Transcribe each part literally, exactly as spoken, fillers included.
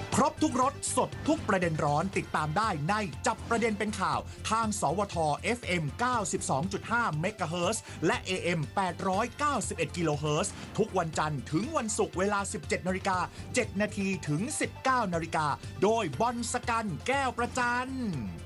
ครบทุกรสสดทุกประเด็นร้อนติดตามได้ในจับประเด็นเป็นข่าวทางสวท เอฟ เอ็ม เก้าสิบสองจุดห้า เมกะเฮิรตซ์และ เอ เอ็ม แปดร้อยเก้าสิบเอ็ด กิโลเฮิรตซ์ทุกวันจันทร์ถึงวันศุกร์เวลา สิบเจ็ดนาฬิกาเจ็ดนาทีถึง สิบเก้านาฬิกาโดยบอลสกันแก้วประจัน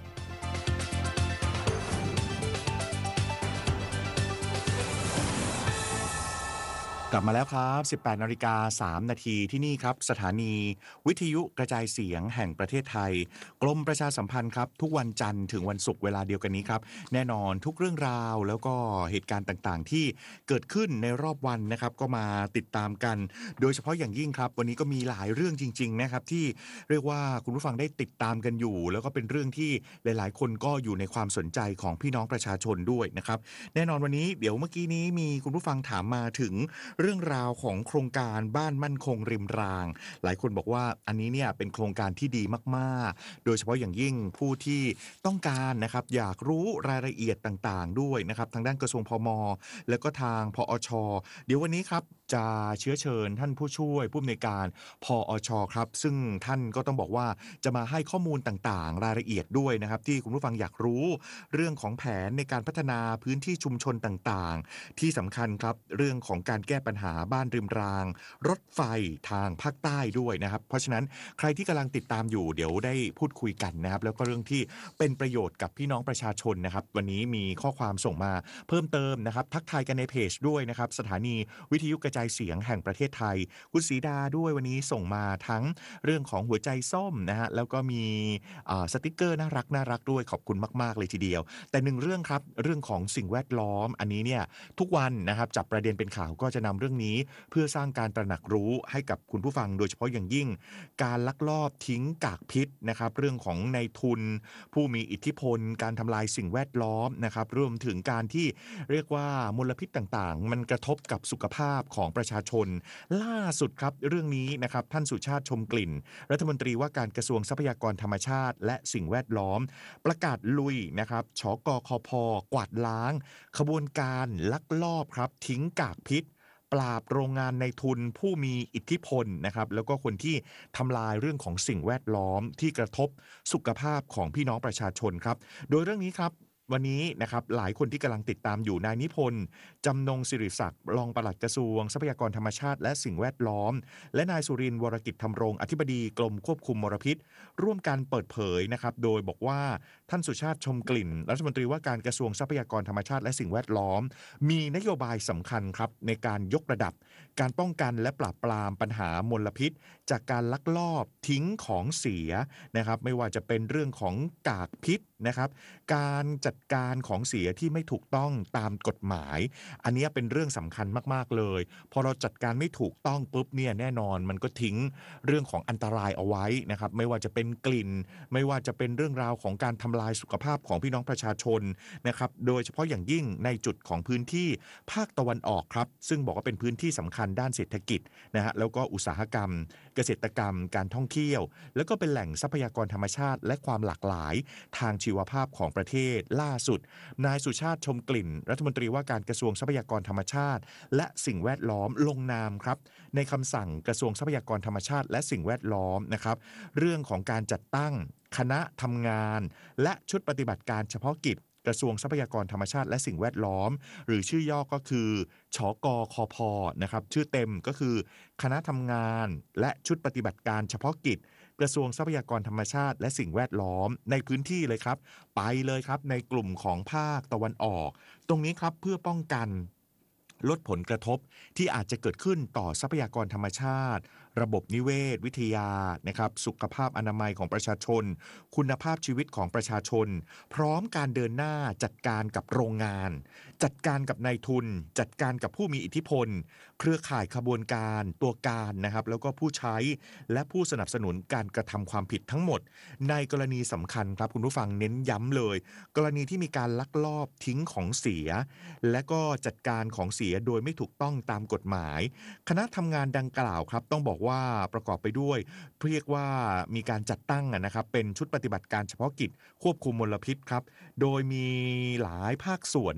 กลับมาแล้วครับ สิบแปดนาฬิกาสามนาทีที่นี่ครับสถานีวิทยุกระจายเสียงแห่งประเทศไทยกรมประชาสัมพันธ์ครับทุกวันจันทร์ถึงวันศุกร์เวลาเดียวกันนี้ครับแน่นอนทุกเรื่องราวแล้วก็เหตุการณ์ต่างๆที่เกิดขึ้นในรอบวันนะครับก็มาติดตามกันโดยเฉพาะอย่างยิ่งครับวันนี้ก็มีหลายเรื่องจริงๆนะครับที่เรียกว่าคุณผู้ฟังได้ติดตามกันอยู่แล้วก็เป็นเรื่องที่หลายๆคนก็อยู่ในความสนใจของพี่น้องประชาชนด้วยนะครับแน่นอนวันนี้เดี๋ยวเมื่อกี้นี้มีคุณผู้ฟังถามมาถึงเรื่องราวของโครงการบ้านมั่นคงริมรางหลายคนบอกว่าอันนี้เนี่ยเป็นโครงการที่ดีมากๆโดยเฉพาะอย่างยิ่งผู้ที่ต้องการนะครับอยากรู้รายละเอียดต่างๆด้วยนะครับทางด้านกระทรวงพม.แล้วก็ทางพอช.เดี๋ยววันนี้ครับจะเชื้อเชิญท่านผู้ช่วยผู้อำนวยการพอช.ครับซึ่งท่านก็ต้องบอกว่าจะมาให้ข้อมูลต่างๆรายละเอียดด้วยนะครับที่คุณผู้ฟังอยากรู้เรื่องของแผนในการพัฒนาพื้นที่ชุมชนต่างๆที่สำคัญครับเรื่องของการแก้ปัญหาบ้านริมรางรถไฟทางภาคใต้ด้วยนะครับเพราะฉะนั้นใครที่กำลังติดตามอยู่เดี๋ยวได้พูดคุยกันนะครับแล้วก็เรื่องที่เป็นประโยชน์กับพี่น้องประชาชนนะครับวันนี้มีข้อความส่งมาเพิ่มเติมนะครับทักทายกันในเพจด้วยนะครับสถานีวิทยุกระจายเสียงแห่งประเทศไทยคุณศรีดาด้วยวันนี้ส่งมาทั้งเรื่องของหัวใจส้มนะฮะแล้วก็มีสติ๊กเกอร์น่ารักน่ารักด้วยขอบคุณมากๆเลยทีเดียวแต่หนึ่งเรื่องครับเรื่องของสิ่งแวดล้อมอันนี้เนี่ยทุกวันนะครับจับประเด็นเป็นข่าวก็จะนำเรื่องนี้เพื่อสร้างการตระหนักรู้ให้กับคุณผู้ฟังโดยเฉพาะอย่างยิ่งการลักลอบทิ้งกากพิษนะครับเรื่องของนายทุนผู้มีอิทธิพลการทำลายสิ่งแวดล้อมนะครับรวมถึงการที่เรียกว่ามลพิษต่างๆมันกระทบกับสุขภาพของประชาชนล่าสุดครับเรื่องนี้นะครับท่านสุชาติชมกลิ่นรัฐมนตรีว่าการกระทรวงทรัพยากรธรรมชาติและสิ่งแวดล้อมประกาศลุยนะครับชกคพกวาดล้างขบวนการลักลอบครับทิ้งกากพิษปราบโรงงานในทุนผู้มีอิทธิพลนะครับแล้วก็คนที่ทำลายเรื่องของสิ่งแวดล้อมที่กระทบสุขภาพของพี่น้องประชาชนครับโดยเรื่องนี้ครับวันนี้นะครับหลายคนที่กำลังติดตามอยู่นายนิพนธ์จำนงศิริศักดิ์รองปลัดกระทรวงทรัพยากรธรรมชาติและสิ่งแวดล้อมและนายสุรินทร์วรกิจธรรมรงค์อธิบดีกรมควบคุมมลพิษร่วมกันเปิดเผยนะครับโดยบอกว่าท่านสุชาติชมกลิ่นรัฐมนตรีว่าการกระทรวงทรัพยากรธรรมชาติและสิ่งแวดล้อมมีนโยบายสำคัญครับในการยกระดับการป้องกันและปราบปรามปัญหามลพิษจากการลักลอบทิ้งของเสียนะครับไม่ว่าจะเป็นเรื่องของกากพิษนะครับการจัดการของเสียที่ไม่ถูกต้องตามกฎหมายอันนี้เป็นเรื่องสำคัญมากๆเลยพอเราจัดการไม่ถูกต้องปุ๊บเนี่ยแน่นอนมันก็ทิ้งเรื่องของอันตรายเอาไว้นะครับไม่ว่าจะเป็นกลิ่นไม่ว่าจะเป็นเรื่องราวของการทำลายสุขภาพของพี่น้องประชาชนนะครับโดยเฉพาะอย่างยิ่งในจุดของพื้นที่ภาคตะวันออกครับซึ่งบอกว่าเป็นพื้นที่สำคัญด้านเศรษฐกิจนะฮะแล้วก็อุตสาหกรรมเกษตรกรรมการท่องเที่ยวแล้วก็เป็นแหล่งทรัพยากรธรรมชาติและความหลากหลายทางชีวภาพของประเทศล่าสุดนายสุชาติชมกลิ่นรัฐมนตรีว่าการกระทรวงทรัพยากรธรรมชาติและสิ่งแวดล้อมลงนามครับในคำสั่งกระทรวงทรัพยากรธรรมชาติและสิ่งแวดล้อมนะครับเรื่องของการจัดตั้งคณะทำงานและชุดปฏิบัติการเฉพาะกิจกระทรวงทรัพยากรธรรมชาติและสิ่งแวดล้อมหรือชื่อย่อก็คือชกคพนะครับชื่อเต็มก็คือคณะทำงานและชุดปฏิบัติการเฉพาะกิจกระทรวงทรัพยากรธรรมชาติและสิ่งแวดล้อมในพื้นที่เลยครับไปเลยครับในกลุ่มของภาคตะวันออกตรงนี้ครับเพื่อป้องกันลดผลกระทบที่อาจจะเกิดขึ้นต่อทรัพยากรธรรมชาติระบบนิเวศวิทยานะครับสุขภาพอนามัยของประชาชนคุณภาพชีวิตของประชาชนพร้อมการเดินหน้าจัดการกับโรงงานจัดการกับนายทุนจัดการกับผู้มีอิทธิพลเครือข่ายขบวนการตัวการนะครับแล้วก็ผู้ใช้และผู้สนับสนุนการกระทำความผิดทั้งหมดในกรณีสำคัญครับคุณผู้ฟังเน้นย้ำเลยกรณีที่มีการลักลอบทิ้งของเสียและก็จัดการของเสียโดยไม่ถูกต้องตามกฎหมายคณะทำงานดังกล่าวครับต้องบอกว่าประกอบไปด้วยเรียกว่ามีการจัดตั้งนะครับเป็นชุดปฏิบัติการเฉพาะกิจควบคุมมลพิษครับโดยมีหลายภาคส่วนนะครับบูร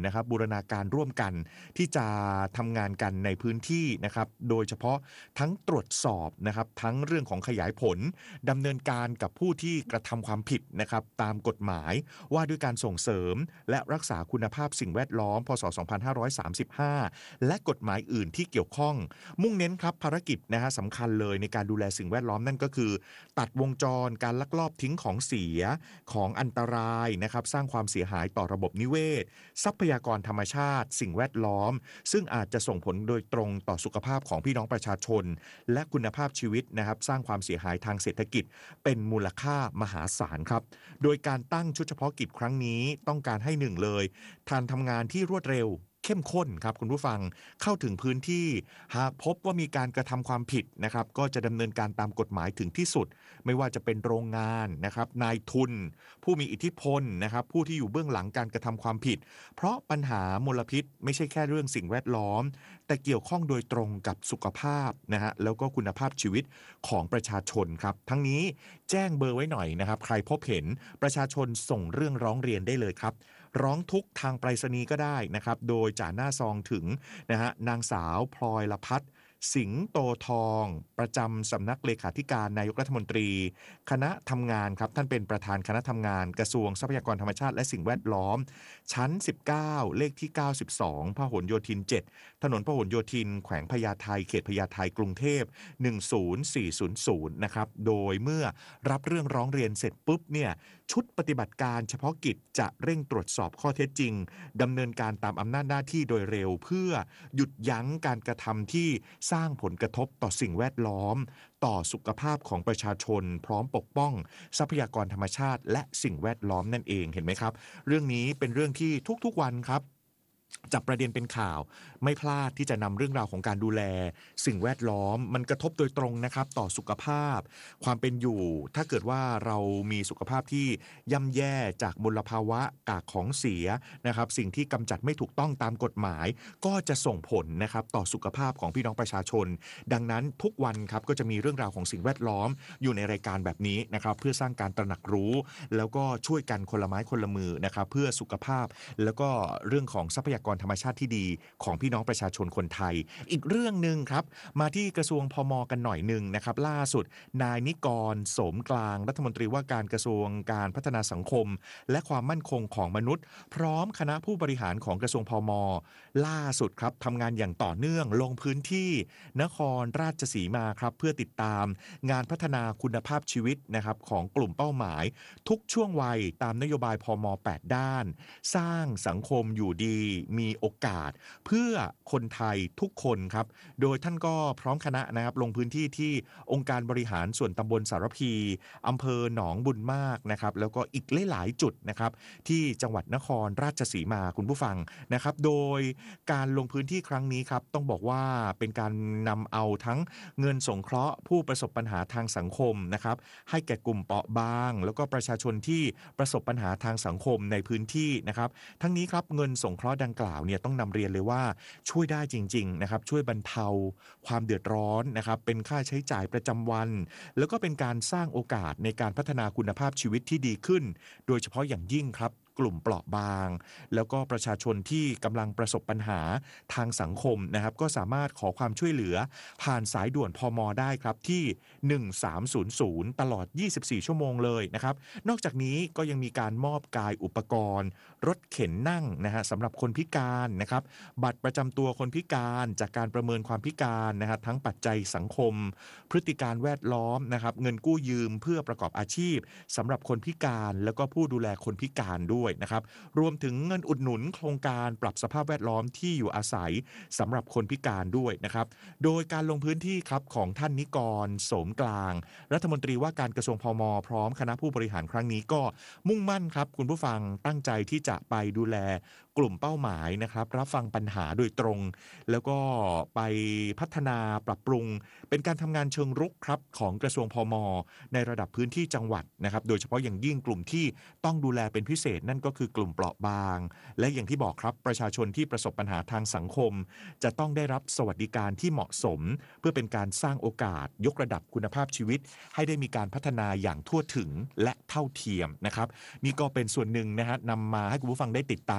ณาการร่วมกันที่จะทำงานกันในพื้นที่นะครับโดยเฉพาะทั้งตรวจสอบนะครับทั้งเรื่องของขยายผลดำเนินการกับผู้ที่กระทำความผิดนะครับตามกฎหมายว่าด้วยการส่งเสริมและรักษาคุณภาพสิ่งแวดล้อมพ.ศ. สองพันห้าร้อยสามสิบห้าและกฎหมายอื่นที่เกี่ยวข้องมุ่งเน้นครับภารกิจนะฮะสำคัญเลยในการดูแลสิ่งแวดล้อมนั่นก็คือตัดวงจรการลักลอบทิ้งของเสียของอันตรายนะครับสร้างความเสียหายต่อระบบนิเวศทรัพยากรธรรมชาติสิ่งแวดล้อมซึ่งอาจจะส่งผลโดยตรงต่อสุขภาพของพี่น้องประชาชนและคุณภาพชีวิตนะครับสร้างความเสียหายทางเศรษฐกิจเป็นมูลค่ามหาศาลครับโดยการตั้งชุดเฉพาะกิจครั้งนี้ต้องการให้หนึ่งเลยการทำงานที่รวดเร็วเข้มข้นครับคุณผู้ฟังเข้าถึงพื้นที่หากพบว่ามีการกระทำความผิดนะครับก็จะดำเนินการตามกฎหมายถึงที่สุดไม่ว่าจะเป็นโรงงานนะครับนายทุนผู้มีอิทธิพลนะครับผู้ที่อยู่เบื้องหลังการกระทำความผิดเพราะปัญหามลพิษไม่ใช่แค่เรื่องสิ่งแวดล้อมแต่เกี่ยวข้องโดยตรงกับสุขภาพนะฮะแล้วก็คุณภาพชีวิตของประชาชนครับทั้งนี้แจ้งเบอร์ไว้หน่อยนะครับใครพบเห็นประชาชนส่งเรื่องร้องเรียนได้เลยครับร้องทุกข์ทางไปรษณีย์ก็ได้นะครับโดยจ่าหน้าซองถึงนะฮะนางสาวพลอยละพัฒน์สิงโตทองประจำสำนักเลขาธิการนายกรัฐมนตรีคณะทำงานครับท่านเป็นประธานคณะทำงานกระทรวงทรัพยากรธรรมชาติและสิ่งแวดล้อมชั้นสิบเก้าเลขที่เก้าสิบสองพหลโยธินเจ็ดถนนพหลโยธินแขวงพญาไทเขตพญาไทกรุงเทพหนึ่งศูนย์สี่ศูนย์ศูนย์นะครับโดยเมื่อรับเรื่องร้องเรียนเสร็จปุ๊บเนี่ยชุดปฏิบัติการเฉพาะกิจจะเร่งตรวจสอบข้อเท็จจริงดำเนินการตามอำนาจหน้าที่โดยเร็วเพื่อหยุดยั้งการกระทำที่สร้างผลกระทบต่อสิ่งแวดล้อมต่อสุขภาพของประชาชนพร้อมปกป้องทรัพยากรธรรมชาติและสิ่งแวดล้อมนั่นเองเห็นไหมครับเรื่องนี้เป็นเรื่องที่ทุกๆวันครับจับประเด็นเป็นข่าวไม่พลาดที่จะนำเรื่องราวของการดูแลสิ่งแวดล้อมมันกระทบโดยตรงนะครับต่อสุขภาพความเป็นอยู่ถ้าเกิดว่าเรามีสุขภาพที่ย่ำแย่จากมลภาวะกากของเสียนะครับสิ่งที่กำจัดไม่ถูกต้องตามกฎหมายก็จะส่งผลนะครับต่อสุขภาพของพี่น้องประชาชนดังนั้นทุกวันครับก็จะมีเรื่องราวของสิ่งแวดล้อมอยู่ในรายการแบบนี้นะครับเพื่อสร้างการตระหนักรู้แล้วก็ช่วยกันคนละไม้คนละมือนะครับเพื่อสุขภาพแล้วก็เรื่องของทรัพยากรธรรมชาติที่ดีของพี่น้องประชาชนคนไทยอีกเรื่องนึงครับมาที่กระทรวงพม.กันหน่อยนึงนะครับล่าสุดนายนิกรโสมกลางรัฐมนตรีว่าการกระทรวงการพัฒนาสังคมและความมั่นคงของมนุษย์พร้อมคณะผู้บริหารของกระทรวงพม.ล่าสุดครับทำงานอย่างต่อเนื่องลงพื้นที่นครราชสีมาครับเพื่อติดตามงานพัฒนาคุณภาพชีวิตนะครับของกลุ่มเป้าหมายทุกช่วงวัยตามนโยบายพม.แปดด้านสร้างสังคมอยู่ดีมีโอกาสเพื่อคนไทยทุกคนครับโดยท่านก็พร้อมคณะนะครับลงพื้นที่ที่องค์การบริหารส่วนตำบลสารพีอำเภอหนองบุญมากนะครับแล้วก็อีกหลายๆจุดนะครับที่จังหวัดนครราชสีมาคุณผู้ฟังนะครับโดยการลงพื้นที่ครั้งนี้ครับต้องบอกว่าเป็นการนำเอาทั้งเงินสงเคราะห์ผู้ประสบปัญหาทางสังคมนะครับให้แก่กลุ่มเปราะบางแล้วก็ประชาชนที่ประสบปัญหาทางสังคมในพื้นที่นะครับทั้งนี้ครับเงินสงเคราะห์ดังกล่าวเนี่ยต้องนำเรียนเลยว่าช่วยได้จริงๆนะครับช่วยบรรเทาความเดือดร้อนนะครับเป็นค่าใช้จ่ายประจำวันแล้วก็เป็นการสร้างโอกาสในการพัฒนาคุณภาพชีวิตที่ดีขึ้นโดยเฉพาะอย่างยิ่งครับกลุ่มเปราะบางแล้วก็ประชาชนที่กำลังประสบปัญหาทางสังคมนะครับก็สามารถขอความช่วยเหลือผ่านสายด่วนพม.ได้ครับที่หนึ่งสามศูนย์ศูนย์ตลอดยี่สิบสี่ชั่วโมงเลยนะครับนอกจากนี้ก็ยังมีการมอบกายอุปกรณ์รถเข็นนั่งนะฮะสำหรับคนพิการนะครับบัตรประจำตัวคนพิการจากการประเมินความพิการนะฮะทั้งปัจจัยสังคมพฤติการแวดล้อมนะครับเงินกู้ยืมเพื่อประกอบอาชีพสำหรับคนพิการแล้วก็ผู้ดูแลคนพิการด้วยนะครับรวมถึงเงินอุดหนุนโครงการปรับสภาพแวดล้อมที่อยู่อาศัยสำหรับคนพิการด้วยนะครับโดยการลงพื้นที่ครับของท่านนิกรโสมกลางรัฐมนตรีว่าการกระทรวงพม.พร้อมคณะผู้บริหารครั้งนี้ก็มุ่งมั่นครับคุณผู้ฟังตั้งใจที่จะไปดูแลกลุ่มเป้าหมายนะครับรับฟังปัญหาโดยตรงแล้วก็ไปพัฒนาปรับปรุงเป็นการทำงานเชิงรุกครับของกระทรวงพม.ในระดับพื้นที่จังหวัดนะครับโดยเฉพาะอย่างยิ่งกลุ่มที่ต้องดูแลเป็นพิเศษนั่นก็คือกลุ่มเปราะบางและอย่างที่บอกครับประชาชนที่ประสบปัญหาทางสังคมจะต้องได้รับสวัสดิการที่เหมาะสมเพื่อเป็นการสร้างโอกาสยกระดับคุณภาพชีวิตให้ได้มีการพัฒนาอย่างทั่วถึงและเท่าเทียมนะครับนี่ก็เป็นส่วนหนึ่งนะฮะนำมาให้คุณผู้ฟังได้ติดตามกัน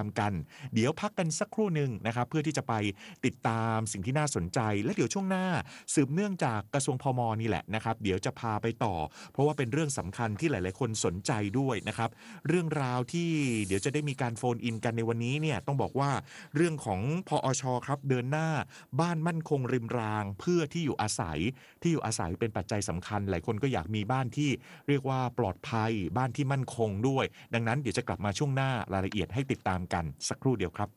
เดี๋ยวพักกันสักครู่หนึ่งนะครับเพื่อที่จะไปติดตามสิ่งที่น่าสนใจและเดี๋ยวช่วงหน้าสืบเนื่องจากกระทรวงพม.นี่แหละนะครับเดี๋ยวจะพาไปต่อเพราะว่าเป็นเรื่องสำคัญที่หลายๆคนสนใจด้วยนะครับเรื่องราวที่เดี๋ยวจะได้มีการโฟนอินกันในวันนี้เนี่ยต้องบอกว่าเรื่องของพอช.ครับเดินหน้าบ้านมั่นคงริมรางเพื่อที่อยู่อาศัยที่อยู่อาศัยเป็นปัจจัยสำคัญหลายคนก็อยากมีบ้านที่เรียกว่าปลอดภัยบ้านที่มั่นคงด้วยดังนั้นเดี๋ยวจะกลับมาช่วงหน้ารายละเอียดให้ติดตามกันสักครู่เดียวครับ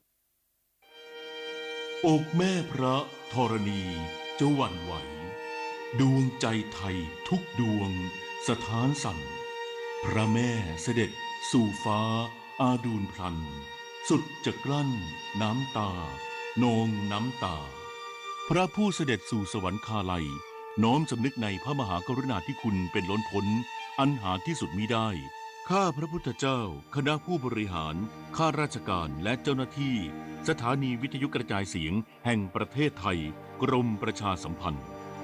อกแม่พระธรณีจะหวั่นไหวดวงใจไทยทุกดวงสถานสั่นพระแม่เสด็จสู่ฟ้าอาดูลพลันสุดจะกลั้นน้ำตานองน้ำตาพระผู้เสด็จสู่สวรรคาลัยน้อมสำนึกในพระมหากรุณาธิคุณเป็นล้นพ้นอันหาที่สุดมิได้ข้าพระพุทธเจ้าคณะผู้บริหารข้าราชการและเจ้าหน้าที่สถานีวิทยุกระจายเสียงแห่งประเทศไทยกรมประชาสัมพันธ์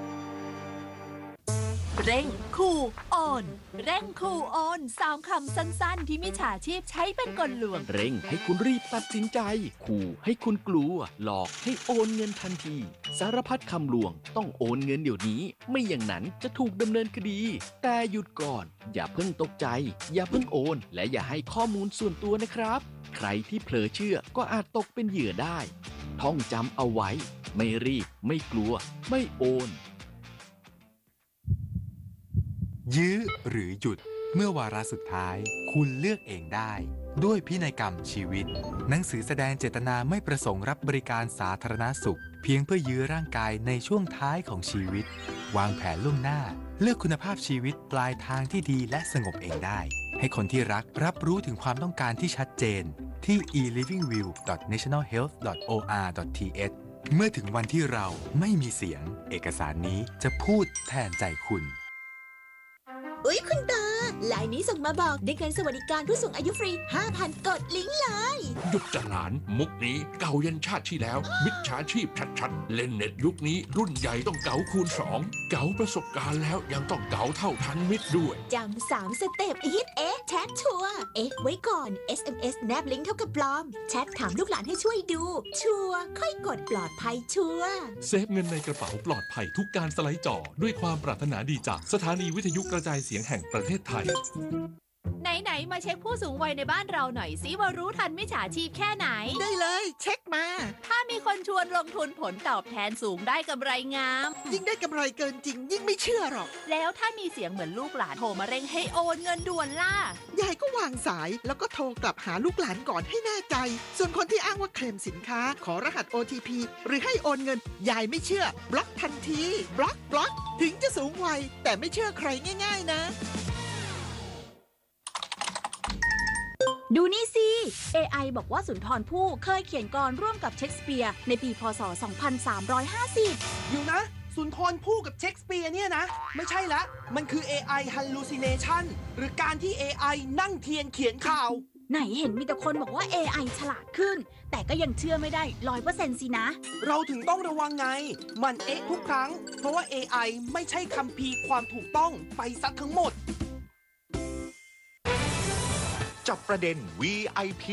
เร่งคูโอนเร่งคูโอนสามคำสั้นๆที่มิจฉาชีพใช้เป็นกลลวงเร่งให้คุณรีบตัดสินใจขู่ให้คุณกลัวหลอกให้โอนเงินทันทีสารพัดคำลวงต้องโอนเงินเดี๋ยวนี้ไม่อย่างนั้นจะถูกดำเนินคดีแต่หยุดก่อนอย่าเพิ่งตกใจอย่าเพิ่งโอนและอย่าให้ข้อมูลส่วนตัวนะครับใครที่เผลอเชื่อก็อาจตกเป็นเหยื่อได้ท่องจำเอาไว้ไม่รีบไม่กลัวไม่โอนยื้อหรือหยุดเมื่อวาระสุดท้ายคุณเลือกเองได้ด้วยพินัยกรรมชีวิตหนังสือแสดงเจตนาไม่ประสงค์รับบริการสาธารณสุขเพียงเพื่อยื้อร่างกายในช่วงท้ายของชีวิตวางแผนล่วงหน้าเลือกคุณภาพชีวิตปลายทางที่ดีและสงบเองได้ให้คนที่รักรับรู้ถึงความต้องการที่ชัดเจนที่ อี ลิฟวิ่งวิว ดอท เนชั่นแนล เฮลท์ ดอท โอ อาร์ ดอท ที เอช เมื่อถึงวันที่เราไม่มีเสียงเอกสารนี้จะพูดแทนใจคุณอุ๊ยคุณตาไลน์นี้ส่งมาบอกได้เงินสวัสดิการผู้สูงอายุฟรี ห้าพัน กดลิงก์เลยหยุดจะหลานมุกนี้เก่ายันชาติที่แล้วมิจฉาชีพชัดๆเล่นเน็ตยุคนี้รุ่นใหญ่ต้องเก๋าคูณสองเก๋าประสบการณ์แล้วยังต้องเก๋าเท่าทันมิตรด้วยจำสามสเต็ปฮิตเอ๊ะแชทชัวเอ๊ะไว้ก่อน เอส เอ็ม เอส แนบลิงก์เท่ากับปลอมแชทถามลูกหลานให้ช่วยดูชัวค่อยกดปลอดภัยชัวเซฟเงินในกระเป๋าปลอดภัยทุกการสไลด์จ่อด้วยความปรารถนาดีจากสถานีวิทยุกระจายเสียงแห่งประเทศไทยไหนๆมาเช็คผู้สูงวัยในบ้านเราหน่อยสิว่ารู้ทันมิจฉาชีพแค่ไหนได้เลยเช็คมาถ้ามีคนชวนลงทุนผลตอบแทนสูงได้กำไรงามยิ่งได้กำไรเกินจริงยิ่งไม่เชื่อหรอกแล้วถ้ามีเสียงเหมือนลูกหลานโทรมาเร่งให้โอนเงินด่วนล่ะยายก็วางสายแล้วก็โทรกลับหาลูกหลานก่อนให้แน่ใจส่วนคนที่อ้างว่าเคลมสินค้าขอรหัส โอ ที พี หรือให้โอนเงินยายไม่เชื่อบล็อกทันทีบล็อกบล็อกถึงจะสูงวัยแต่ไม่เชื่อใครง่ายๆนะดูนี่สิ เอ ไอ บอกว่าสุนทรภู่เคยเขียนกลร่วมกับเชคสเปียร์ในปีพ.ศ. สองพันสามร้อยห้าสิบอยู่นะสุนทรภู่กับเชคสเปียร์เนี่ยนะไม่ใช่ละมันคือ เอ ไอ hallucination หรือการที่ เอ ไอ นั่งเทียนเขียนข่าวไหนเห็นมีแต่คนบอกว่า เอ ไอ ฉลาดขึ้นแต่ก็ยังเชื่อไม่ได้ ร้อยเปอร์เซ็นต์ สินะเราถึงต้องระวังไงมันเอ๊ะทุกครั้งเพราะว่า เอ ไอ ไม่ใช่คัมภีร์ความถูกต้องไปซะทั้งหมดจับประเด็น วี ไอ พี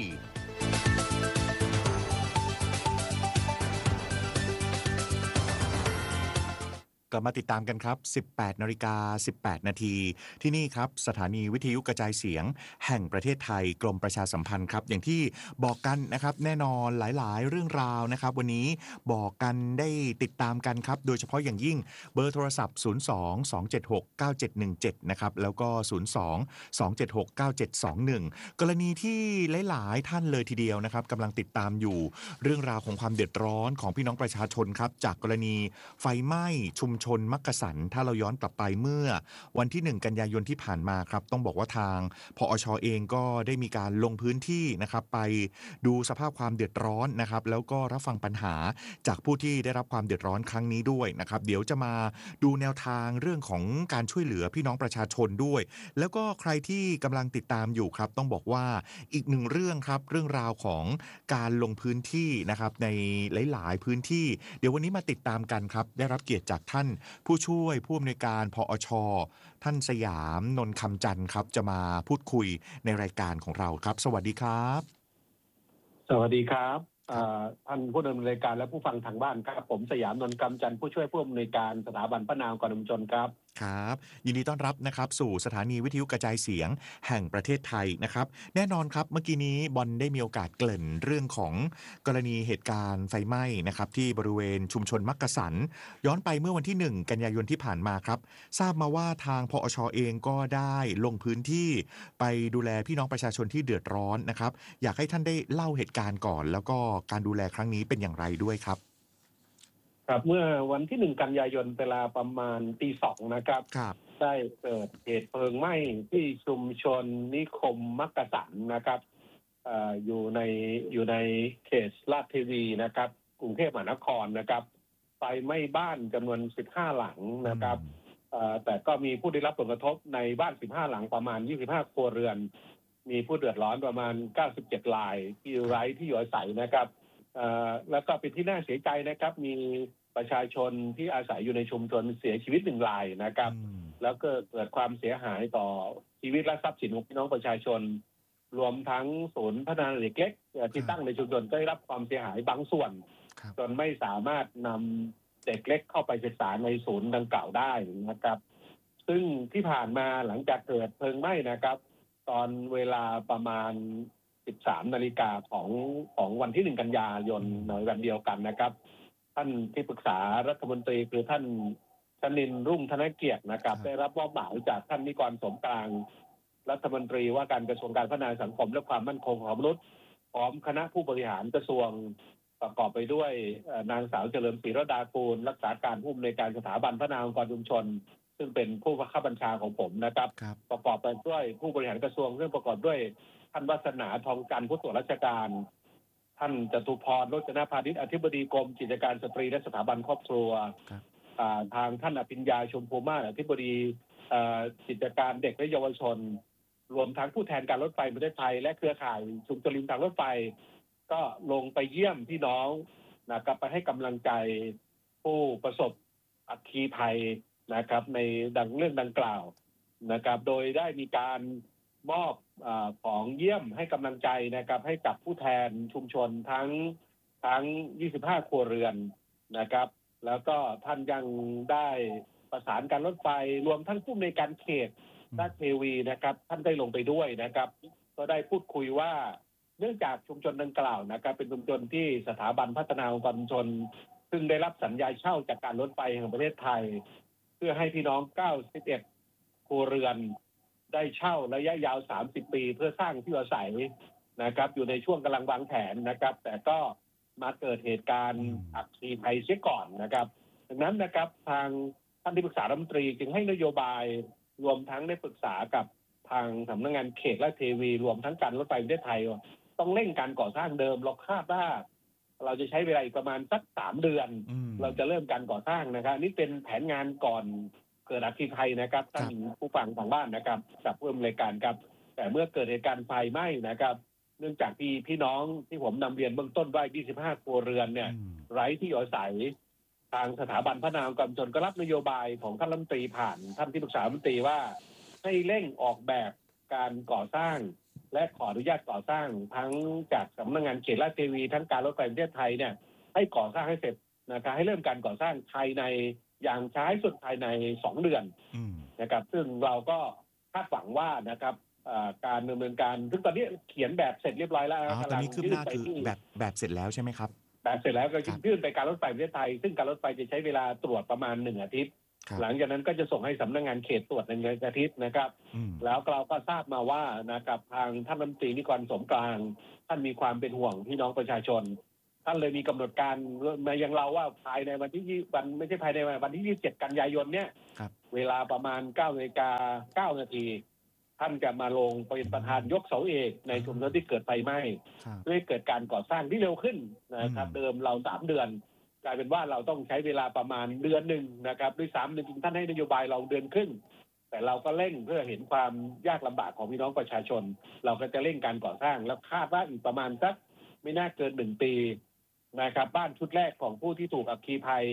กลับมาติดตามกันครับ สิบแปดนาฬิกาสิบแปดนาทีที่นี่ครับสถานีวิทยุกระจายเสียงแห่งประเทศไทยกรมประชาสัมพันธ์ครับอย่างที่บอกกันนะครับแน่นอนหลายๆเรื่องราวนะครับวันนี้บอกกันได้ติดตามกันครับโดยเฉพาะอย่างยิ่งเบอร์โทรศัพท์ศูนย์ สอง สอง เจ็ด หก เก้า เจ็ด หนึ่ง เจ็ดนะครับแล้วก็ศูนย์ สอง สอง เจ็ด หก เก้า เจ็ด สอง หนึ่งกรณีที่หลายๆท่านเลยทีเดียวนะครับกำลังติดตามอยู่เรื่องราวของความเดือดร้อนของพี่น้องประชาชนครับจากกรณีไฟไหม้ชุมชนมักกะสันถ้าเราย้อนกลับไปเมื่อวันที่หนึ่งกันยายนที่ผ่านมาครับต้องบอกว่าทางพอช.เองก็ได้มีการลงพื้นที่นะครับไปดูสภาพความเดือดร้อนนะครับแล้วก็รับฟังปัญหาจากผู้ที่ได้รับความเดือดร้อนครั้งนี้ด้วยนะครับเดี๋ยวจะมาดูแนวทางเรื่องของการช่วยเหลือพี่น้องประชาชนด้วยแล้วก็ใครที่กำลังติดตามอยู่ครับต้องบอกว่าอีกหนึ่งเรื่องครับเรื่องราวของการลงพื้นที่นะครับในหลายๆพื้นที่เดี๋ยววันนี้มาติดตามกันครับได้รับเกียรติจากท่านผู้ช่วยผู้อำนวยการพอช.ท่านสยามนนท์คำจันทร์ครับจะมาพูดคุยในรายการของเราครับสวัสดีครับสวัสดีครับท่านผู้ดำเนินรายการและผู้ฟังทางบ้านครับผมสยามนนท์กำจันทร์ผู้ช่วยผู้อำนวยการสถาบันพระนามกรมชนครับครับยินดีต้อนรับนะครับสู่สถานีวิทยุกระจายเสียงแห่งประเทศไทยนะครับแน่นอนครับเมื่อกี้นี้บอลได้มีโอกาสเกริ่นเรื่องของกรณีเหตุการณ์ไฟไหม้นะครับที่บริเวณชุมชนมักกะสันย้อนไปเมื่อวันที่หนึ่งกันยายนที่ผ่านมาครับทราบมาว่าทางพอช.เองก็ได้ลงพื้นที่ไปดูแลพี่น้องประชาชนที่เดือดร้อนนะครับอยากให้ท่านได้เล่าเหตุการณ์ก่อนแล้วก็การดูแลครั้งนี้เป็นอย่างไรด้วยครับครับเมื่อวันที่หนึ่งกันยายนเวลาประมาณตีสองนะครับได้เกิดเหตุเพลิงไหม้ที่ชุมชนนิคมมักกะสันนะครับออยู่ในอยู่ในเขตลาดเทวีนะครับกรุงเทพมหานครนะครับไฟไหม้บ้านจำนวนสิบห้าหลังนะครับแต่ก็มีผู้ได้รับผลกระทบในบ้านสิบห้าหลังประมาณยี่สิบห้าครัวเรือนมีผู้เดือดร้อนประมาณเก้าสิบเจ็ดรายที่ไร้ที่อยู่อาศัยนะครับแล้วก็เป็นที่น่าเสียใจนะครับมีประชาชนที่อาศัยอยู่ในชุมชนเสียชีวิตหนึ่งรายนะครับแล้วก็เกิดความเสียหายต่อชีวิตและทรัพย์สินของพี่น้องประชาชนรวมทั้งศูนย์พัฒนาเด็กเล็กที่ตั้งในชุมชนก็ได้รับความเสียหายบางส่วนจนไม่สามารถนำเด็กเล็กเข้าไปศึกษาในศูนย์ดังกล่าวได้นะครับซึ่งที่ผ่านมาหลังจากเกิดเพลิงไหม้นะครับตอนเวลาประมาณสิบสามนาฬิกาของของวันที่หนึ่งกันยายนในวันเดียวกันนะครับท่านที่ปรึกษารัฐมนตรีคือท่านชนินทร์รุ่งธนเกียรตินะครับได้รับมอบหมายจากท่านนิกรสมกลางรัฐมนตรีว่าการกระทรวงการพัฒนาสังคมและความมั่นคงของมนุษย์พร้อมคณะผู้บริหารกระทรวงประกอบไปด้วยนางสาวเฉลิมศรีรดากูลรักษาการผู้อำนวยการสถาบันพัฒนาองค์กรชุมชนซึ่งเป็นผู้บังคับบัญชาของผมนะครับประกอบไปด้วยผู้บริหารกระทรวงซึ่งประกอบด้วยท่านวัฒนาทองจันทร์ผู้ตรวจราชการท่านจตุพรโรจนพานิชอธิบดีกรมกิจการสตรีและสถาบันครอบครัวทางท่านอภิญญาชมพูมาศอธิบดีกิจการเด็กและเยาวชนรวมทั้งผู้แทนการรถไฟประเทศไทยและเครือข่ายชุมชนริมทางรถไฟก็ลงไปเยี่ยมพี่น้องนะครับไปให้กำลังใจผู้ประสบอัคคีภัยนะครับในดังเรื่องดังกล่าวนะครับโดยได้มีการมอบอของเยี่ยมให้กำลังใจนะครับให้กับผู้แทนชุมชนทั้งทั้งยี่สิบห้าครัวเรือนนะครับแล้วก็ท่านยังได้ประสานการรถไฟรวมทั้งผู้ในการเขตลาดเทวีนะครับท่านได้ลงไปด้วยนะครับก็ได้พูดคุยว่าเนื่องจากชุมชนดังกล่าวนะครับเป็นชุมชนที่สถาบันพัฒนาองค์กรชุมชนซึ่งได้รับสัญญาเช่าจากการรถไฟแห่งประเทศไทยเพื่อให้พี่น้องเก้าสิบเอ็ดครัวเรือนได้เช่าระยะยาวสามสิบปีเพื่อสร้างที่อยู่อาศัยนะครับอยู่ในช่วงกำลังวางแผนนะครับแต่ก็มาเกิดเหตุการณ์อัคคีภัยเสียก่อนนะครับดังนั้นนะครับทางท่านที่ปรึกษารัฐมนตรีจึงให้นโยบายรวมทั้งได้ปรึกษากับทางสำนักงานเขตและเทวีรวมทั้งการรถไฟประเทศไทยต้องเร่งการก่อสร้างเดิมเราคาดว่าเราจะใช้เวลาอีกประมาณสักสามเดือนเราจะเริ่มการก่อสร้างนะครับนี่เป็นแผนงานก่อนเกิดอัคคีภัยนะครับท่านผู้ฟังทางบ้านนะครับกับผู้อำนวยการครับแต่เมื่อเกิดเหตุการณ์ไฟไหม้นะครับเนื่องจากที่พี่น้องที่ผมนำเรียนเบื้องต้นว่ายี่สิบห้าครัวเรือนเนี่ยไร้ที่อยู่อาศัยทางสถาบันพัฒนาองค์กรชุมชนก็รับนโยบายของท่านรัฐมนตรีผ่านท่านที่ปรึกษารัฐมนตรีว่าให้เร่งออกแบบการก่อสร้างและขออนุญาตก่อสร้างทั้งจากสำนักงานเขตลาดเทวีทั้งการรถไฟประเทศไทยเนี่ยให้ก่อสร้างให้เสร็จนะครับให้เริ่มการก่อสร้างภายในอย่างช้าที่สุดภายในสองเดือนนะครับซึ่งเราก็คาดหวังว่านะครับการดำเนินการซึ่งตอนนี้เขียนแบบเสร็จเรียบร้อยแล้วตอนนี้คืบหน้าคือแบบแบบเสร็จแล้วใช่ไหมครับแบบเสร็จแล้วก็ยื่นไปการรถไฟประเทศไทยซึ่งการรถไฟจะใช้เวลาตรวจประมาณหนึ่งอาทิตย์หลังจากนั้นก็จะส่งให้สำนักงานเขตตรวจในอาทิตย์นะครับแล้วเราก็ทราบมาว่านะครับทางท่านรัฐมนตรีนิกรสมกลางท่านมีความเป็นห่วงพี่น้องประชาชนท่านเลยมีกำหนดการมายังเราว่าภายในวันที่วันไม่ใช่ภายในวันที่ยี่สิบเจ็ดกันยายนเนี่ยเวลาประมาณเก้านาฬิกาเก้านาทีท่านจะมาลงเป็นประธานยกเสาเอกในชุมชนที่เกิดไฟไหม้เพื่อให้เกิดการก่อสร้างที่เร็วขึ้นนะครับเดิมเราสามเดือนกลายเป็นว่าเราต้องใช้เวลาประมาณเดือนหนึ่งนะครับด้วยซ้ำจริงๆท่านให้นโยบายเราเดือนครึ่งแต่เราก็เร่งเพื่อเห็นความยากลำบากของพี่น้องประชาชนเราก็จะเร่งการก่อสร้างแล้วคาดว่าอีกประมาณสักไม่น่าเกินหนึ่งปีนะครับบ้านชุดแรกของผู้ที่ถูกอัคคีภัย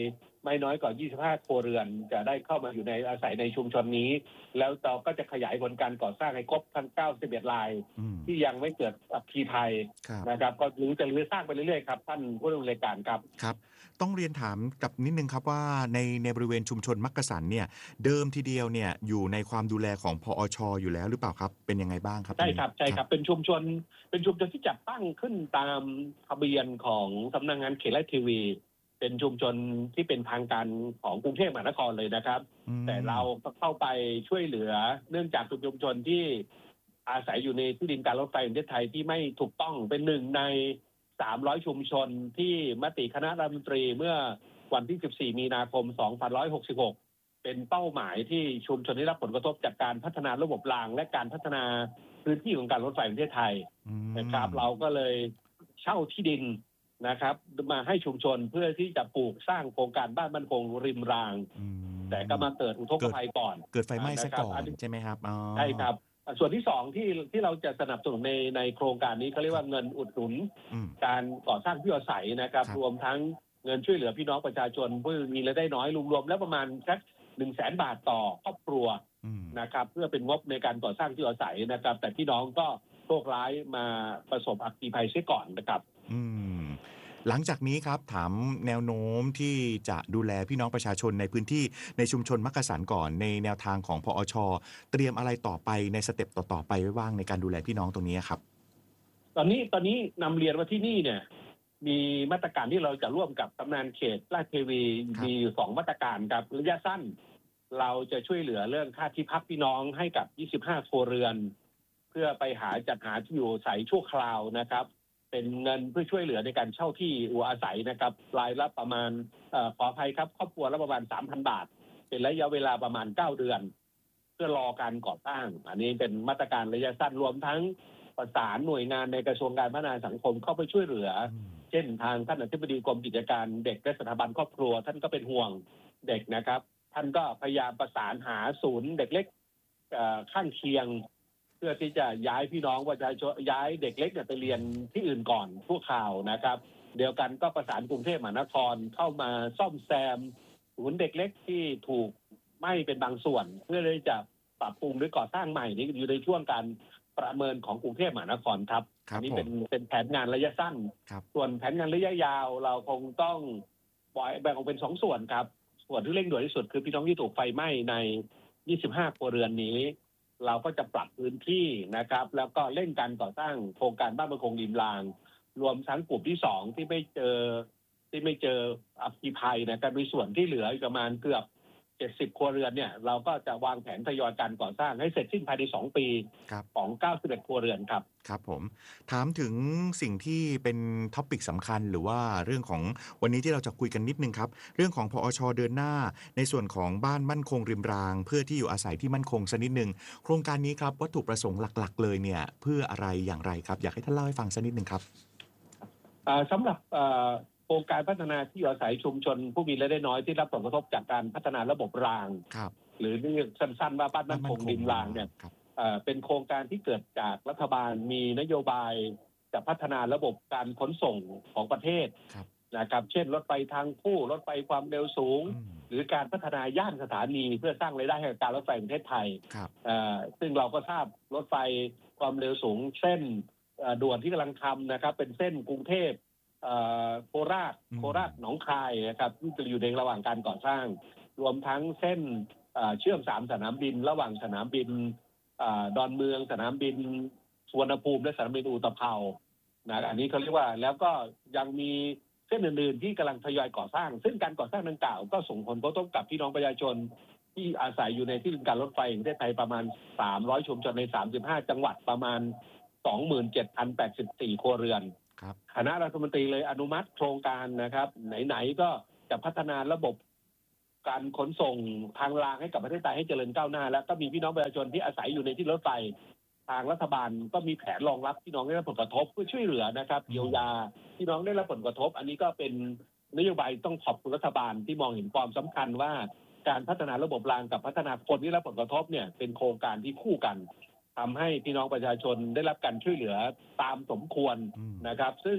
ไม่น้อยกว่ายี่สิบห้าครัวเรือนจะได้เข้ามาอยู่ในอาศัยในชุมชนนี้แล้วเราก็จะขยายผลการก่อสร้างให้ครบทั้งเก้าสิบเอ็ดรายที่ยังไม่เกิดอัคคีภัยนะครับก็รื้อจะรื้อสร้างไปเรื่อยๆครับท่านผู้ดำเนินการครับครับต้องเรียนถามกับนิดนึงครับว่าในในบริเวณชุมชนมักกะสันเนี่ยเดิมทีเดียวเนี่ยอยู่ในความดูแลของพอช.อยู่แล้วหรือเปล่าครับเป็นยังไงบ้างครับใช่ครับใช่ครับเป็นชุมชนเป็นชุมชนที่จัดตั้งขึ้นตามทะเบียนของสำนักงานเขตและทีวีเป็นชุมชนที่เป็นทางการของกรุงเทพมหานครเลยนะครับแต่เราก็เข้าไปช่วยเหลือเนื่องจากชุมชนที่อาศัยอยู่ในที่ดินการรถไฟแห่งประเทศไทยที่ไม่ถูกต้องเป็นหนึ่งในสามร้อยชุมชนที่มติคณะรัฐมนตรีเมื่อวันที่สิบสี่มีนาคมสองพันห้าร้อยหกสิบหกเป็นเป้าหมายที่ชุมชนได้รับผลกระทบจากการพัฒนาระบบรางและการพัฒนาพื้นที่ของการรถไฟแห่งประเทศไทยนะครับเราก็เลยเช่าที่ดินนะครับมาให้ชุมชนเพื่อที่จะปลูกสร้างโครงการบ้านมั่นคงริมรางแต่ก็มาเกิดอุทกภัยก่อนเกิดไฟไหม้ซะก่อนใช่ไหมครับใช่ครับส่วนที่สองที่ที่เราจะสนับสนุนในในโครงการนี้เขาเรียกว่าเงินอุดหนุนการก่อสร้างที่อยู่อาศัยนะครับรวมทั้งเงินช่วยเหลือพี่น้องประชาชนผู้มีรายได้น้อยรวมๆแล้วประมาณสักหนึ่งแสนบาทต่อครอบครัวนะครับเพื่อเป็นงบในการก่อสร้างที่อยู่อาศัยนะครับแต่พี่น้องก็โชคร้ายมาประสบอัคคีภัยเสียก่อนนะครับหลังจากนี้ครับถามแนวโน้มที่จะดูแลพี่น้องประชาชนในพื้นที่ในชุมชนมักกะสันก่อนในแนวทางของพอช.เตรียมอะไรต่อไปในสเต็ปต่อๆไปไว้บ้างในการดูแลพี่น้องตรงนี้ครับตอนนี้ตอนนี้นำเรียนว่าที่นี่เนี่ยมีมาตรการที่เราจะร่วมกับสำนักงานเขตราชเทวีมีอยู่สองมาตรการครับระยะสั้นเราจะช่วยเหลือเรื่องค่าที่พักพี่น้องให้กับยี่สิบห้าครัวเรือนเพื่อไปหาจัดหาที่อยู่อาศัยชั่วคราวนะครับเป็นเงินเพื่อช่วยเหลือในการเช่าที่อยู่อาศัยนะครับรายละประมาณเอ่อขออภัยครับครอบครัวละประมาณ สามพัน บาทเป็นระยะเวลาประมาณเก้าเดือนเพื่อรอการก่อสร้างอันนี้เป็นมาตรการระยะสั้นรวมทั้งประสานหน่วยงานในกระทรวงการพัฒนาสังคมเข้าไปช่วยเหลือเช่นทางท่านอธิบดีกรมกิจการเด็กและสถาบันครอบครัวท่านก็เป็นห่วงเด็กนะครับท่านก็พยายามประสานหาศูนย์เด็กเล็กข้างเคียงเพื่อที่จะย้ายพี่น้องประชาชนย้ายเด็กเล็กเนี่ยไปเรียนที่อื่นก่อนชั่วคราวนะครับเดียวกันก็ประสานกรุงเทพมหานครเข้ามาซ่อมแซมศูนย์เด็กเล็กที่ถูกไหม้เป็นบางส่วนเพื่อที่จะปรับปรุงหรือก่อสร้างใหม่นี้อยู่ในช่วงการประเมินของกรุงเทพมหานครครับอันนี้เป็นเป็นแผนงานระยะสั้นส่วนแผนงานระยะยาวเราคงต้องแบ่งออกเป็นสองส่วนครับส่วนที่เร่งด่วนที่สุดคือพี่น้องที่ถูกไฟไหม้ในยี่สิบห้าครัวเรือนนี้เราก็จะปรับพื้นที่นะครับแล้วก็เร่งการก่อสร้างโครงการบ้านมั่นคงริมรางรวมทั้งกลุ่มที่สองที่ไม่เจอที่ไม่เจออัคคีภัยนะครับมีส่วนที่เหลืออีกประมาณเกือบเจ็ดสิบครัวเรือนเนี่ยเราก็จะวางแผนทยอยการก่อสร้างให้เสร็จสิ้นภายในสองปีของเก้าสิบเอ็ดครัวเรือนครับครับผมถามถึงสิ่งที่เป็นท็อปิกสำคัญหรือว่าเรื่องของวันนี้ที่เราจะคุยกันนิดนึงครับเรื่องของพอช.เดินหน้าในส่วนของบ้านมั่นคงริมรางเพื่อที่อยู่อาศัยที่มั่นคงสักนิดนึงโครงการนี้ครับวัตถุประสงค์หลักๆเลยเนี่ยเพื่ออะไรอย่างไรครับอยากให้ท่านเล่าให้ฟังสักนิดนึงครับสำหรับโครงการพัฒนาที่อยู่อาศัยชุมชนผู้มีรายได้น้อยที่รับผลกระทบจากการพัฒนาระบบรางหรือเรียกสั้นๆว่าบ้านมั่นคงริมรางเนี่ยเป็นโครงการที่เกิดจากรัฐบาลมีนโยบายจะพัฒนาระบบการขนส่งของประเทศนะครับเช่นรถไฟทางคู่รถไฟความเร็วสูงหรือการพัฒนาย่านสถานีเพื่อสร้างรายได้ให้กับการรถไฟแห่งประเทศไทยซึ่งเราก็ทราบรถไฟความเร็วสูงเส้นด่วนที่กำลังทำนะครับเป็นเส้นกรุงเทพโคราชโคราชหนองคายนะครับที่จะอยู่ในระหว่างการก่อสร้างรวมทั้งเส้นเชื่อมสามสนามบินระหว่างสนามบินดอนเมืองสนามบินสุวรรณภูมิและสนามบินอุตภเปานะอันนี้เขาเรียกว่าแล้วก็ยังมีเส้นอื่นๆที่กำลังทยอยก่อสร้างซึ่งการก่อสร้างดังกล่าวก็ส่งผลกระทบกับพี่น้องประชาชนที่อาศัยอยู่ในที่ดินการรถไฟแห่งประเทศไทยประมาณสามร้อยชุมชนในสามสิบห้าจังหวัดประมาณ สองหมื่นเจ็ดพันแปดสิบสี่ ครัวเรือนคณะรัฐมนตรีเลยอนุมัติโครงการนะครับไหนๆก็จะพัฒนาระบบการขนส่งทางรางให้กับประเทศไทยให้เจริญก้าวหน้าแล้วก็มีพี่น้องประชาชนที่อาศัยอยู่ในที่รถไฟทางรัฐบาลก็มีแผนรองรับพี่น้องได้รับผลกระทบเพื่อช่วยเหลือนะครับเยียวยาพี่น้องได้รับผลกระทบอันนี้ก็เป็นนโยบายต้องขอบคุณรัฐบาลที่มองเห็นความสำคัญว่าการพัฒนาระบบรางกับพัฒนาคนที่รับผลกระทบเนี่ยเป็นโครงการที่คู่กันทำให้พี่น้องประชาชนได้รับการช่วยเหลือตามสมควรนะครับซึ่ง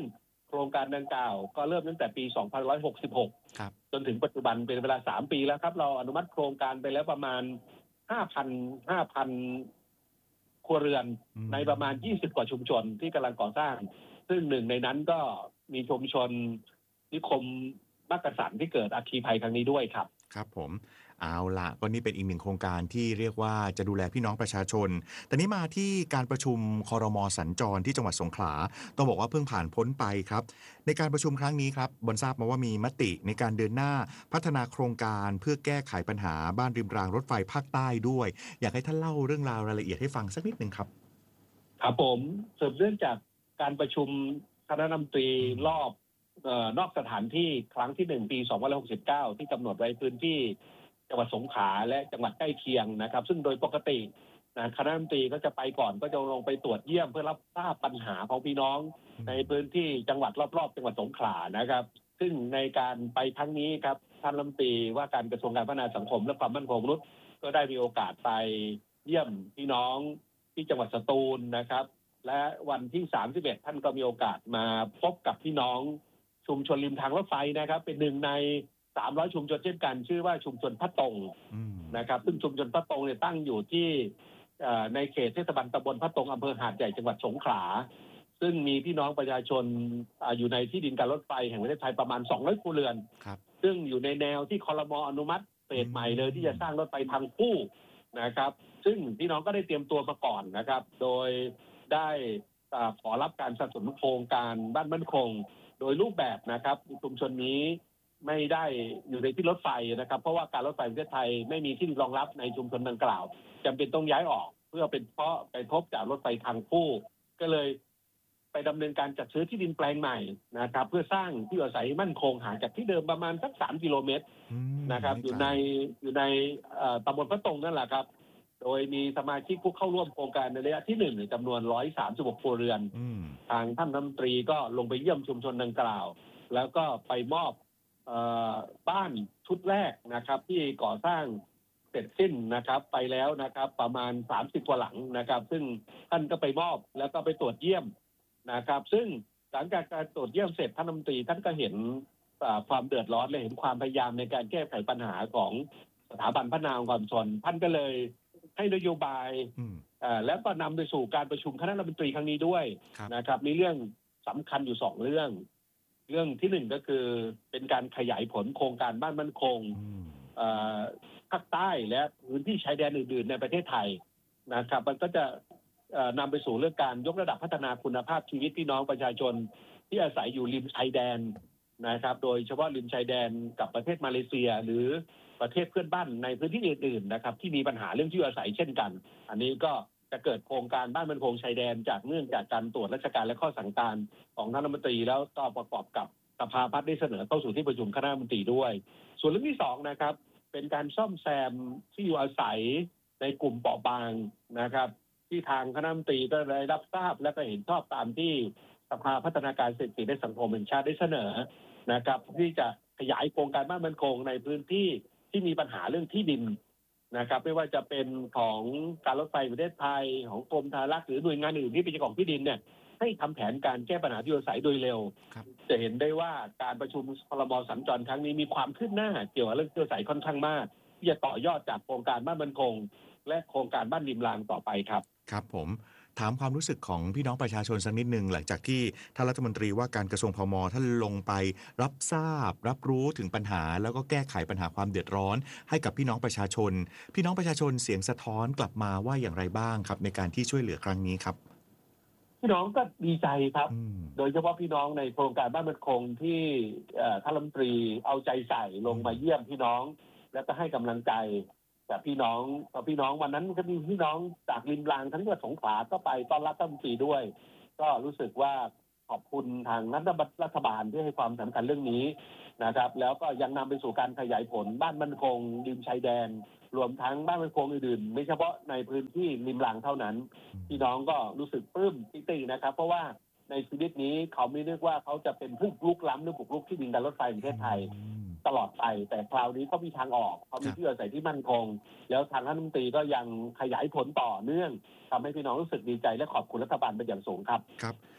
โครงการดังกล่าวก็เริ่มตั้งแต่ปี สองพันหนึ่งร้อยหกสิบหกครับจนถึงปัจจุบันเป็นเวลาสามปีแล้วครับเราอนุมัติโครงการไปแล้วประมาณ ห้าพัน ห้าพัน ครัวเรือนในประมาณยี่สิบกว่าชุมชนที่กำลังก่อสร้างซึ่งหนึ่งในนั้นก็มีชุมชนนิคมมักกะสันที่เกิดอัคคีภัยครั้งนี้ด้วยครับครับผมเอาละก็นี่เป็นอีกหนึ่งโครงการที่เรียกว่าจะดูแลพี่น้องประชาชนแต่นี้มาที่การประชุมครม.สัญจรที่จังหวัดสงขลาต้องบอกว่าเพิ่งผ่านพ้นไปครับในการประชุมครั้งนี้ครับบนทราบมาว่ามีมติในการเดินหน้าพัฒนาโครงการเพื่อแก้ไขปัญหาบ้านริมรางรถไฟภาคใต้ด้วยอยากให้ท่านเล่าเรื่องราวรายละเอียดให้ฟังสักนิดนึงครับครับผมสืบเนื่องจากการประชุมคณะรัฐมนตรีรอบเอ่อนอกสถานที่ครั้งที่หนึ่งปีสองพันหกสิบเก้าที่กำหนดไว้พื้นที่จังหวัดสงขลาและจังหวัดใกล้เคียงนะครับซึ่งโดยปกตินะคณะรัฐมนตรีก็จะไปก่อนก็จะลงไปตรวจเยี่ยมเพื่อรับทราบปัญหาของพี่น้องในพื้นที่จังหวัดรอบๆจังหวัดสงขลานะครับซึ่งในการไปครั้งนี้ครับท่านรัฐมนตรีว่าการกระทรวงการพัฒนาสังคมและความมั่นคงมนุษย์ก็ได้มีโอกาสไปเยี่ยมพี่น้องที่จังหวัดสตูลนะครับและวันที่สามสิบเอ็ดท่านก็มีโอกาสมาพบกับพี่น้องชุมชนริมทางรถไฟนะครับเป็นหนึ่งในสามร้อยชุมชนเช่นกันชื่อว่าชุมชนพระตงนะครับซึ่งชุมชนพระตงเนี่ยตั้งอยู่ที่ในเขตเทศบาลตำบลพระตงอำเภอหาดใหญ่จังหวัดสงขลาซึ่งมีพี่น้องประชาชนอยู่ในที่ดินการรถไฟแห่งประเทศไทยประมาณสองร้อยครัวเรือนซึ่งอยู่ในแนวที่ครม.อนุมัติเฟสใหม่เลยที่จะสร้างรถไฟทางคู่นะครับซึ่งพี่น้องก็ได้เตรียมตัวมาก่อนนะครับโดยได้ขอรับการสนับสนุนโครงการบ้านมั่นคงโดยรูปแบบนะครับชุมชนนี้ไม่ได้อยู่ในที่รถไฟนะครับเพราะว่าการรถไฟประเทศไทยไม่มีที่รองรับในชุมชนดังกล่าวจำเป็นต้องย้ายออกเพื่อเป็นเพราะไปพบจากรถไฟทางคู่ก็เลยไปดำเนินการจัดซื้อที่ดินแปลงใหม่นะครับเพื่อสร้างที่อยู่อาศัยมั่นคงห่างจากที่เดิมประมาณสักสามกิโลเมตรนะครับอยู่ในอยู่ในตำบลพระตงนั่นแหละครับโดยมีสมาชิกผู้เข้าร่วมโครงการในระยะที่หนึ่งจำนวนหนึ่งร้อยสามสิบหกครัวเรือนทางท่านรัฐมนตรีก็ลงไปเยี่ยมชุมชนดังกล่าวแล้วก็ไปมอบเอ่อบ้านชุดแรกนะครับที่ก่อสร้างเสร็จสิ้นนะครับไปแล้วนะครับประมาณสามสิบกว่าหลังนะครับซึ่งท่านก็ไปมอบแล้วก็ไปตรวจเยี่ยมนะครับซึ่งหลังจากการตรวจเยี่ยมเสร็จท่านรัฐมนตรีท่านก็เห็นความเดือดร้อนและเห็นความพยายามในการแก้ไขปัญหาของสถาบันพัฒนาองค์กรชุมชนท่านก็เลยให้นโยบายแล้วก็นำไปสู่การประชุมคณะรัฐมนตรีครั้งนี้ด้วยนะครับมีเรื่องสำคัญอยู่สองเรื่องเรื่องที่หนึ่งก็คือเป็นการขยายผลโครงการบ้านมั่นคงภาคใต้และพื้นที่ชายแดนอื่นๆในประเทศไทยนะครับมันก็จะนำไปสู่เรื่องการยกระดับพัฒนาคุณภาพชีวิตพี่น้องประชาชนที่อาศัยอยู่ริมชายแดนนะครับโดยเฉพาะริมชายแดนกับประเทศมาเลเซียหรือประเทศเพื่อนบ้านในพื้นที่อื่นๆนะครับที่มีปัญหาเรื่องที่อยู่อาศัยเช่นกันอันนี้ก็จะเกิดโครงการบ้านมั่นคงชายแดนจากเนื่องจากการตรวจราชการและข้อสั่งการของท่านรัฐมนตรีแล้วก็ประกอบกับสภาพัฒน์ได้เสนอเข้าสู่ที่ประชุมคณะรัฐมนตรีด้วยส่วนเรื่องที่สองนะครับเป็นการซ่อมแซมที่อยู่อาศัยในกลุ่มเปราะบางนะครับที่ทางคณะรัฐมนตรีก็ได้รับทราบและก็เห็นชอบตามที่สภาพัฒนาการเศรษฐกิจและสังคมแห่งชาติได้เสนอนะครับที่จะขยายโครงการบ้านมั่นคงในพื้นที่ที่มีปัญหาเรื่องที่ดินนะครับไม่ว่าจะเป็นของการรถไฟประเทศไทยของกรมธารักษ์หรือหน่วยงานอื่นที่เป็นเจ้าของที่ดินเนี่ยให้ทำแผนการแก้ปัญหาที่อยู่อาศัยโดยเร็วจะเห็นได้ว่าการประชุมครม.สัญจรครั้งนี้มีความคืบหน้าเกี่ยวกับเรื่องที่อยู่อาศัยค่อนข้างมากที่จะต่อยอดจากโครงการบ้านมั่นคงและโครงการบ้านริมรางต่อไปครับครับผมถามความรู้สึกของพี่น้องประชาชนสักนิดนึงหลังจากที่ท่านรัฐมนตรีว่าการกระทรวงพม.ท่านลงไปรับทราบรับรู้ถึงปัญหาแล้วก็แก้ไขปัญหาความเดือดร้อนให้กับพี่น้องประชาชนพี่น้องประชาชนเสียงสะท้อนกลับมาว่าอย่างไรบ้างครับในการที่ช่วยเหลือครั้งนี้ครับพี่น้องก็ดีใจครับโดยเฉพาะพี่น้องในโครงการบ้านมั่นคงที่ท่านรัฐมนตรีเอาใจใส่ลงมาเยี่ยมพี่น้องแล้วก็ให้กำลังใจแต่พี่น้องพี่น้องวันนั้นก็มีพี่น้องจากริมรางทั้งจังหวัดสงขลาก็ไปต้อนรับรัฐมนตรีด้วยก็รู้สึกว่าขอบคุณทางรัฐบาลที่ให้ความสำคัญเรื่องนี้นะครับแล้วก็ยังนำไปสู่การขยายผลบ้านมั่นคงริมชายแดนรวมทั้งบ้านมั่นคงอื่นๆไม่เฉพาะในพื้นที่ริมรางเท่านั้นพี่น้องก็รู้สึกปลื้มปิตินะครับเพราะว่าในชีวิตนี้เขาไม่นึกว่าเขาจะเป็นผู้ลุกล้ำหรือบุกรุกที่ดินการรถไฟประเทศไทยตลอดไปแต่คราวนี้เขามีทางออกเขามีที่อาศัยที่มั่นคงแล้วทางรัฐมนตรีก็ยังขยายผลต่อเนื่องทำให้พี่น้องรู้สึกดีใจและขอบคุณรัฐบาลเป็นอย่างสูงครับครับ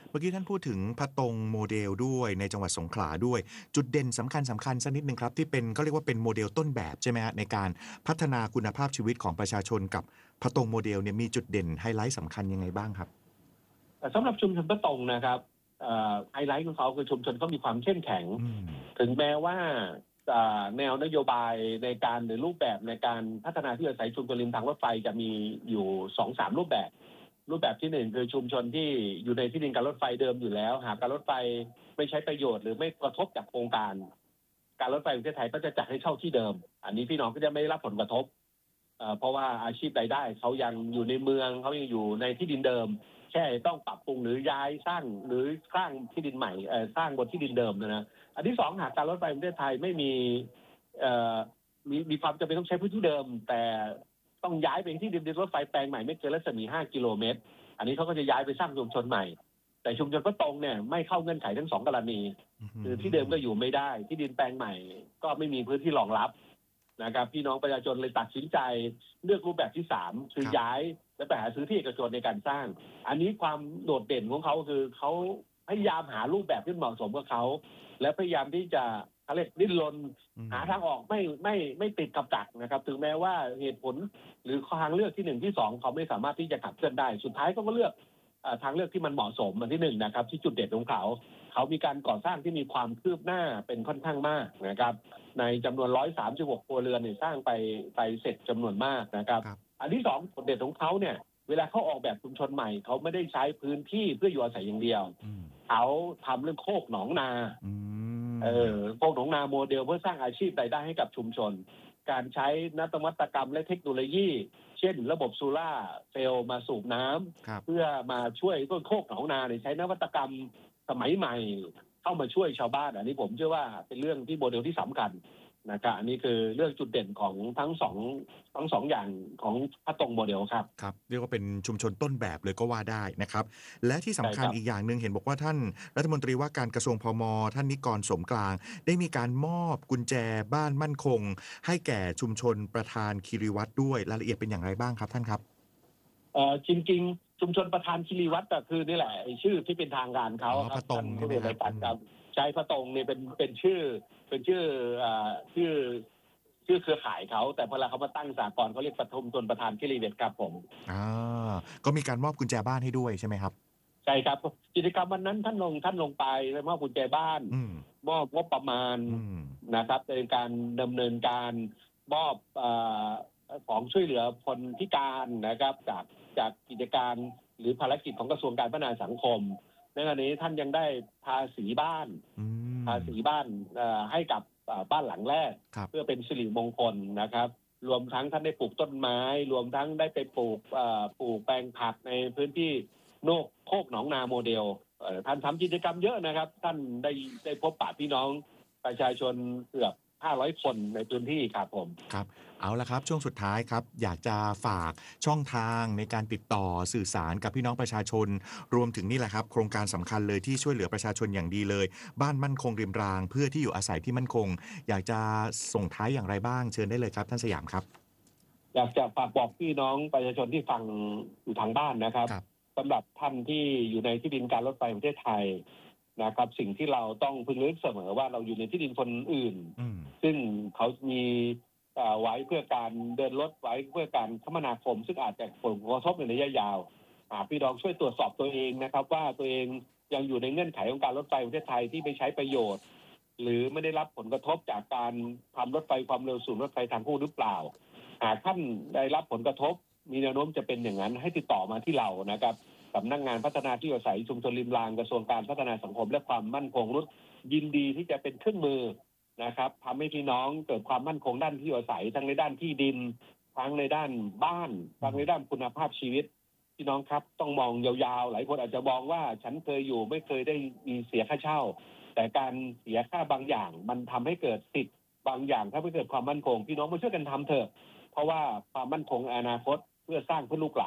เมื่อกี้ท่านพูดถึงพระตรงโมเดลด้วยในจังหวัดสงขลาด้วยจุดเด่นสำคัญสำคัญสักนิดนึงครับที่เป็นก็เรียกว่าเป็นโมเดลต้นแบบใช่ไหมฮะในการพัฒนาคุณภาพชีวิตของประชาชนกับพระตรงโมเดลเนี่ยมีจุดเด่นไฮไลท์สำคัญยังไงบ้างครับสำหรับชุมชนพระตรงนะครับไฮไลท์ของเขาคือชุมชนเขามีความเข้มแข็งถึงแม้ว่าแนวนโยบายในการหรือรูปแบบในการพัฒนาที่อาศัยชุมชนริมทางรถไฟจะมีอยู่ สองถึงสาม รูปแบบรูปแบบที่หนึ่งคือชุมชนที่อยู่ในที่ดินการรถไฟเดิมอยู่แล้วหากการรถไฟไม่ใช้ประโยชน์หรือไม่กระทบจากโครงการการรถไฟประเทศไทยก็จะจัดให้เช่าที่เดิมอันนี้พี่น้องก็จะไม่ได้รับผลกระทบเพราะว่าอาชีพรายได้เขายังอยู่ในเมืองเขายังอยู่ในที่ดินเดิมแค่ต้องปรับปรุงหรือย้ายสร้างหรือสร้างที่ดินใหม่สร้างบนที่ดินเดิมนะนะอันที่สองหากการรถไฟประเทศไทยไม่มีมีมีความจำเป็นต้องใช้พื้นที่เดิมแต่ต้องย้ายไปที่ดินรถไฟแปลงใหม่ไม่เกินรัศมีห้ากิโลเมตรอันนี้เขาก็จะย้ายไปสร้างชุมชนใหม่แต่ชุมชนพระตรงเนี่ยไม่เข้าเงื่อนไขทั้งสองกรณีคือที่เดิมก็อยู่ไม่ได้ที่ดินแปลงใหม่ก็ไม่มีพื้นที่รองรับนะครับพี่น้องประชาชนเลยตัดสินใจเลือกรูปแบบที่สามคือย้ายและไปหาซื้อที่เอกชนในการสร้างอันนี้ความโดดเด่นของเขาคือเขาพยายามหารูปแบบที่เหมาะสมกับเขาและพยายามที่จะเขาเรียกดิ้นรนหาทางออกไม่ไม่ไม่ติดกับดักนะครับถึงแม้ว่าเหตุผลหรือทางเลือกที่หนึ่งที่สองเขาไม่สามารถที่จะขับเคลื่อนได้สุดท้ายก็เลือกทางเลือกที่มันเหมาะสมอันที่หนึ่งนะครับที่จุดเด่นของเขาเขามีการก่อสร้างที่มีความคืบหน้าเป็นค่อนข้างมากนะครับในจำนวนหนึ่งร้อยสามสิบหกครัวเรือนเนี่ยสร้างไปไปเสร็จจำนวนมากนะครับอันที่สองจุดเด่นของเขาเนี่ยเวลาเขาออกแบบชุมชนใหม่เขาไม่ได้ใช้พื้นที่เพื่ออยู่อาศัยอย่างเดียวเขาทำเรื่องโคกหนองนาเออโคกหนองนาโมเดลเพื่อสร้างอาชีพรายได้ให้กับชุมชนการใช้นวัตกรรมและเทคโนโลยีเช่นระบบโซล่าเซลล์มาสูบน้ำเพื่อมาช่วยต้นโคกหนองนาใช้นวัตกรรมสมัยใหม่เข้ามาช่วยชาวบ้านอันนี้ผมเชื่อว่าเป็นเรื่องที่โมเดลที่สำคัญนะครับอันนี้คือเรื่องจุดเด่นของทั้งสองทั้งสองอย่างของพระตรงโมเดลครับครับเรียกว่าเป็นชุมชนต้นแบบเลยก็ว่าได้นะครับและที่สำคัญอีกอย่างนึงเห็นบอกว่าท่านรัฐมนตรีว่าการกระทรวงพม.ท่านนิกรสมกลางได้มีการมอบกุญแจบ้านมั่นคงให้แก่ชุมชนประธานคีรีวัดด้วยรายละเอียดเป็นอย่างไรบ้างครับท่านครับเอ่อจริงๆชุมชนประธานคีรีวัดก็คือนี่แหละชื่อที่เป็นทางการเขาครับท่านผู้บริหารครับใช้พระตรงนี่เป็นเป็นชื่อเป็นชื่ออ่าชื่อชื่อเครือข่ายเขาแต่พอเราเขามาตั้งสากลเขาเรียกปฐุมชนประธานคีรีเวทครับผมอ่าก็มีการมอบกุญแจบ้านให้ด้วยใช่ไหมครับใช่ครับกิจกรรมวันนั้นท่านลงท่านลงไปมอบกุญแจบ้านมอบงบประมาณนะครับในการดำเนินการมอบอ่าของช่วยเหลือคนพิการนะครับจากจากกิจการหรือภารกิจของกระทรวงการพัฒนาสังคมในขณะนี้ท่านยังได้ทาสีบ้านทาสีบ้านให้กับบ้านหลังแรกเพื่อเป็นสิริมงคลนะครับรวมทั้งท่านได้ปลูกต้นไม้รวมทั้งได้ไปปลูกปลูกแปลงผักในพื้นที่โนกโคกหนองนาโมเดลท่านทำกิจกรรมเยอะนะครับท่านได้ได้พบปะพี่น้องประชาชนเกือบห้าร้อยคนในพื้นที่ครับผมครับเอาละครับช่วงสุดท้ายครับอยากจะฝากช่องทางในการติดต่อสื่อสารกับพี่น้องประชาชนรวมถึงนี่แหละครับโครงการสำคัญเลยที่ช่วยเหลือประชาชนอย่างดีเลยบ้านมั่นคงริมรางเพื่อที่อยู่อาศัยที่มั่นคงอยากจะส่งท้ายอย่างไรบ้างเชิญได้เลยครับท่านสยามครับอยากจะฝากบอกพี่น้องประชาชนที่ฟังอยู่ทางบ้านนะครับสำหรับท่านที่อยู่ในที่ดินการรถไฟประเทศไทยนะครับสิ่งที่เราต้องพึงนึกเสมอว่าเราอยู่ในที่ดินคนอื่นซึ่งเขามีไว้เพื่อการเดินรถไว้เพื่อการคมนาคมซึ่งอาจจะผลกระทบในระยะยาวพี่น้องช่วยตรวจสอบตัวเองนะครับว่าตัวเองยังอยู่ในเงื่อนไขของการรถไฟประเทศไทยที่ไม่ใช้ประโยชน์หรือไม่ได้รับผลกระทบจากการทำรถไฟความเร็วสูงรถไฟทางคู่หรือเปล่าหากท่านได้รับผลกระทบมีแนวโน้มจะเป็นอย่างนั้นให้ติดต่อมาที่เรานะครับสำนักงานพัฒนาที่อยู่อาศัยชุมชนริมรางกระทรวงการพัฒนาสังคมและความมั่นคงรุดยินดีที่จะเป็นเครื่องมือนะครับทำให้พี่น้องเกิดความมั่นคงด้านที่อยู่อาศัยทั้งในด้านที่ดินทั้งในด้านบ้านทั้งในด้านคุณภาพชีวิตพี่น้องครับต้องมองยาวๆหลายคนอาจจะมองว่าฉันเคยอยู่ไม่เคยได้มีเสียค่าเช่าแต่การเสียค่าบางอย่างมันทำให้เกิดสิทธิ์บางอย่างถ้าไม่เกิดความมั่นคงพี่น้องมาช่วยกันทำเถอะเพราะว่าความมั่นคงอนาคตเพื่อสร้างเพื่อลูกหลาน